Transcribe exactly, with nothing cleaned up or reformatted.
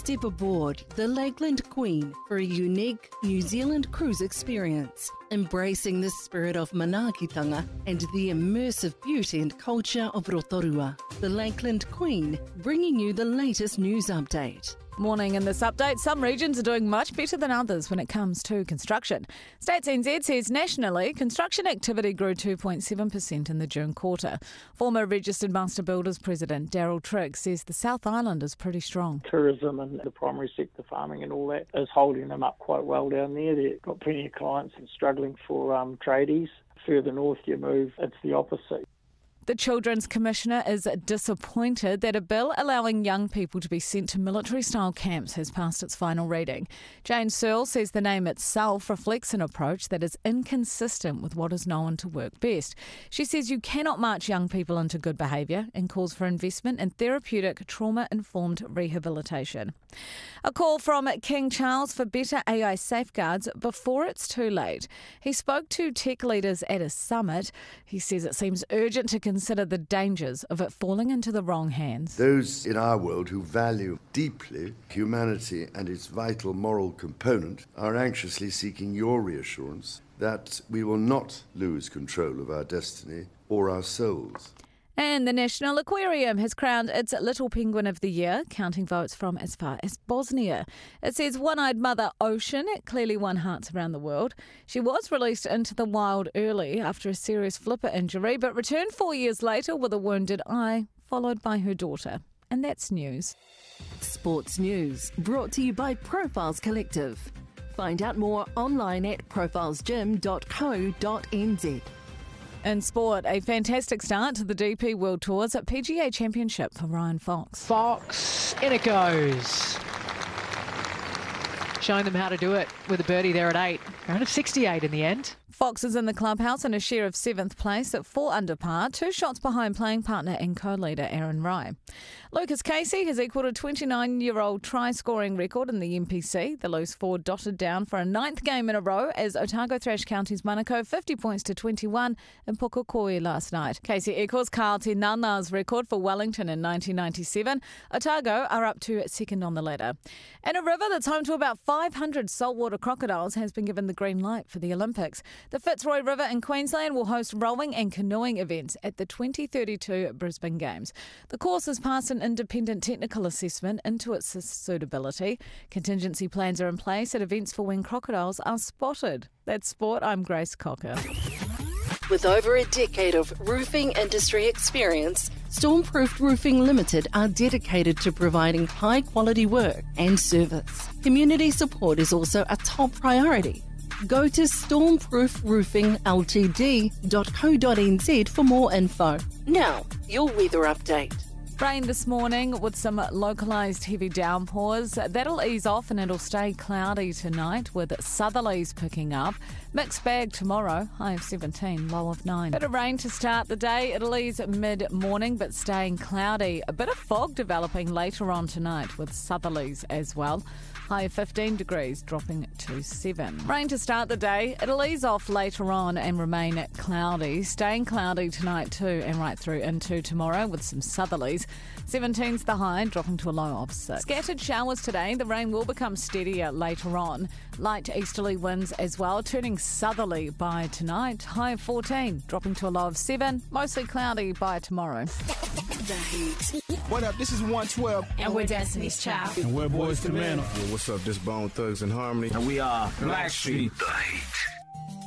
Step aboard the Lakeland Queen for a unique New Zealand cruise experience, embracing the spirit of manaakitanga and the immersive beauty and culture of Rotorua. The Lakeland Queen, bringing you the latest news update. Morning in this update, some regions are doing much better than others when it comes to construction. Stats N Z says nationally, construction activity grew two point seven percent in the June quarter. Former Registered Master Builders President Daryl Trigg says the South Island is pretty strong. Tourism and the primary sector, farming and all that, is holding them up quite well down there. They've got plenty of clients and struggling for um, tradies. Further north you move, it's the opposite. The Children's Commissioner is disappointed that a bill allowing young people to be sent to military-style camps has passed its final reading. Jane Searle says the name itself reflects an approach that is inconsistent with what is known to work best. She says you cannot march young people into good behaviour and calls for investment in therapeutic, trauma-informed rehabilitation. A call from King Charles for better A I safeguards before it's too late. He spoke to tech leaders at a summit. He says it seems urgent to consider the dangers of it falling into the wrong hands. Those in our world who value deeply humanity and its vital moral component are anxiously seeking your reassurance that we will not lose control of our destiny or our souls. And the National Aquarium has crowned its Little Penguin of the Year, counting votes from as far as Bosnia. It says one-eyed mother Ocean clearly won hearts around the world. She was released into the wild early after a serious flipper injury, but returned four years later with a wounded eye, followed by her daughter. And that's news. Sports news brought to you by Profiles Collective. Find out more online at profiles gym dot co dot n z. In sport, a fantastic start to the D P World Tour's P G A Championship for Ryan Fox. Fox, in it goes. Showing them how to do it with a birdie there at eight. Round of sixty-eight in the end. Fox is in the clubhouse in a share of seventh place at four under par, two shots behind playing partner and co-leader Aaron Rai. Lucas Casey has equalled a twenty-nine-year-old try-scoring record in the N P C. The loose forward dotted down for a ninth game in a row as Otago thrashed Counties Manukau fifty points to twenty-one in Pukekohe last night. Casey equals Carl Te Nana's record for Wellington in nineteen ninety-seven. Otago are up to second on the ladder. And a river that's home to about five hundred saltwater crocodiles has been given the green light for the Olympics. The Fitzroy River in Queensland will host rowing and canoeing events at the twenty thirty-two Brisbane Games. The course has passed an independent technical assessment into its suitability. Contingency plans are in place at events for when crocodiles are spotted. That's sport. I'm Grace Cocker. With over a decade of roofing industry experience, Stormproof Roofing Limited are dedicated to providing high-quality work and service. Community support is also a top priority. Go to stormproof roofing l t d dot co dot n z for more info. Now, your weather update. Rain this morning with some localised heavy downpours. That'll ease off and it'll stay cloudy tonight with southerlies picking up. Mixed bag tomorrow, high of seventeen, low of nine. Bit of rain to start the day. It'll ease mid-morning but staying cloudy. A bit of fog developing later on tonight with southerlies as well. High of fifteen degrees, dropping to seven. Rain to start the day. It'll ease off later on and remain cloudy. Staying cloudy tonight too and right through into tomorrow with some southerlies. seventeen's the high, dropping to a low of six. Scattered showers today. The rain will become steadier later on. Light easterly winds as well, turning southerly by tonight. High of fourteen, dropping to a low of seven. Mostly cloudy by tomorrow. The Heat. What up? This is one twelve. And we're Destiny's Child. And we're Boys to Men. What's up? This Bone Thugs and Harmony. And we are Blackstreet. The Heat.